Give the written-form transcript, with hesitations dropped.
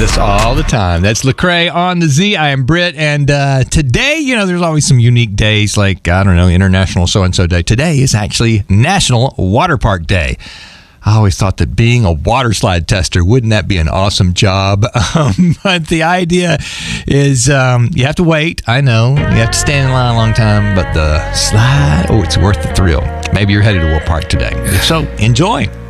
with us all the time. That's Lecrae on the Z. I am Britt, and today, there's always some unique days, like, International So-and-so Day. Today is actually National Water Park Day. I always thought that being a water slide tester, wouldn't that be an awesome job? But the idea is you have to wait. I know. You have to stand in line a long time, but the slide, it's worth the thrill. Maybe you're headed to a park today. If so, enjoy.